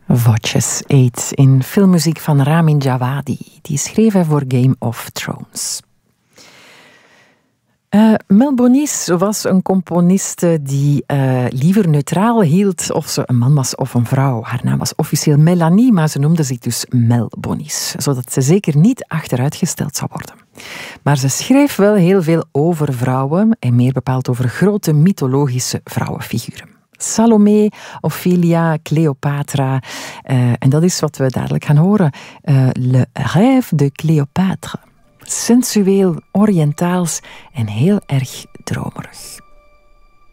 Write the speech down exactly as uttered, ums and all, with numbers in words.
Watches eight in filmmuziek van Ramin Djawadi. Die schreef hij voor Game of Thrones. Uh, Mel Bonis was een componiste die uh, liever neutraal hield of ze een man was of een vrouw. Haar naam was officieel Melanie, maar ze noemde zich dus Mel Bonis, zodat ze zeker niet achteruitgesteld zou worden. Maar ze schreef wel heel veel over vrouwen en meer bepaald over grote mythologische vrouwenfiguren. Salome, Ophelia, Cleopatra. Uh, en dat is wat we dadelijk gaan horen. Uh, Le Rêve de Cléopâtre. Sensueel, oriëntaals en heel erg dromerig.